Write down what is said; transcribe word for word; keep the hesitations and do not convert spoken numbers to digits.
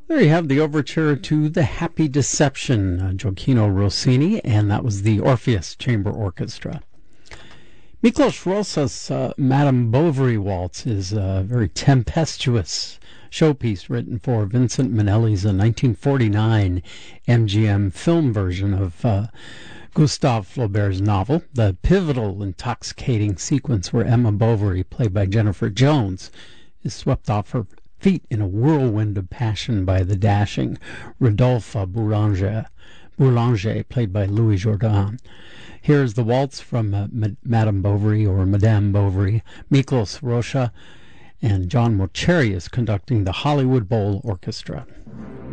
There you have the overture to The Happy Deception, uh, Gioacchino Rossini, and that was the Orpheus Chamber Orchestra. Miklos Rozsa's uh, Madame Bovary Waltz is a very tempestuous showpiece written for Vincent Minnelli's uh, nineteen forty-nine M G M film version of uh, Gustave Flaubert's novel. The pivotal, intoxicating sequence where Emma Bovary, played by Jennifer Jones, is swept off her feet in a whirlwind of passion by the dashing Rodolphe Boulanger, Boulanger played by Louis Jourdan. Here's the waltz from uh, Madame Bovary, or Madame Bovary. Miklos Rozsa and John Mocheri is conducting the Hollywood Bowl Orchestra.